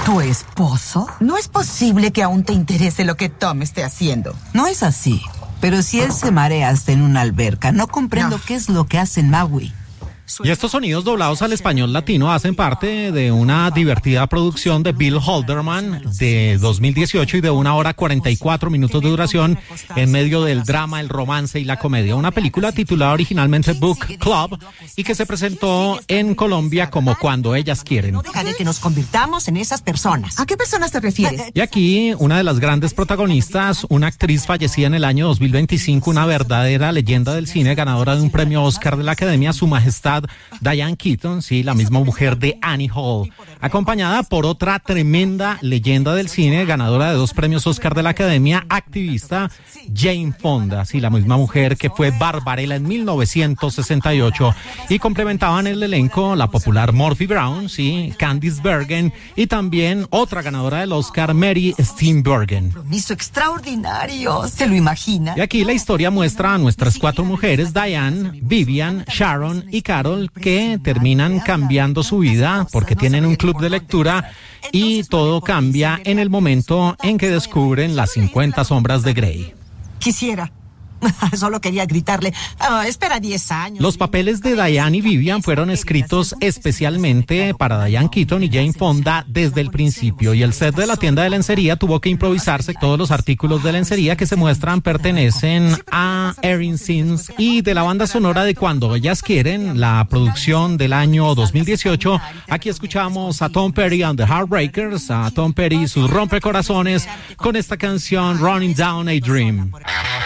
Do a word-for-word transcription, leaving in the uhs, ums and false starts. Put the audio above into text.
¿Tu esposo? No es posible que aún te interese lo que Tom esté haciendo. No es así. Pero si él se marea hasta en una alberca, no comprendo no. qué es lo que hace en Maui. Y estos sonidos doblados al español latino hacen parte de una divertida producción de Bill Holderman de dos mil dieciocho y de una hora cuarenta y cuatro minutos de duración en medio del drama, el romance y la comedia. Una película titulada originalmente Book Club y que se presentó en Colombia como Cuando ellas quieren. No dejaré que nos convirtamos en esas personas. ¿A qué personas te refieres? Y aquí una de las grandes protagonistas, una actriz fallecida en el año dos mil veinticinco, una verdadera leyenda del cine, ganadora de un premio Oscar de la Academia, Su Majestad Diane Keaton, sí, la misma mujer de Annie Hall, acompañada por otra tremenda leyenda del cine, ganadora de dos premios Oscar de la Academia, activista Jane Fonda, sí, la misma mujer que fue Barbarella en mil novecientos sesenta y ocho, y complementaban el elenco la popular Murphy Brown, sí, Candice Bergen, y también otra ganadora del Oscar, Mary Steenburgen. Compromiso extraordinario, ¿se lo imagina? Y aquí la historia muestra a nuestras cuatro mujeres, Diane, Vivian, Sharon y Carol, que terminan cambiando su vida porque tienen un club de lectura y todo cambia en el momento en que descubren las cincuenta sombras de Grey. Quisiera. Solo quería gritarle, oh, espera diez años. Los papeles de Diane y Vivian fueron escritos especialmente para Diane Keaton y Jane Fonda desde el principio, y el set de la tienda de lencería tuvo que improvisarse. Todos los artículos de lencería que se muestran pertenecen a Erin Sims, y de la banda sonora de Cuando ellas quieren, la producción del año dos mil dieciocho, aquí escuchamos a Tom Petty and the Heartbreakers, a Tom Petty y sus rompecorazones con esta canción Running Down a Dream.